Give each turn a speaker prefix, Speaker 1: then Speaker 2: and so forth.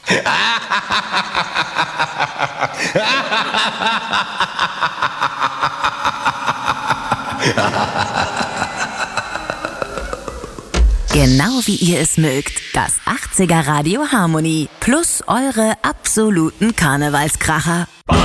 Speaker 1: Genau wie ihr es mögt. Das 80er Radio Harmonie. Plus eure absoluten Karnevalskracher.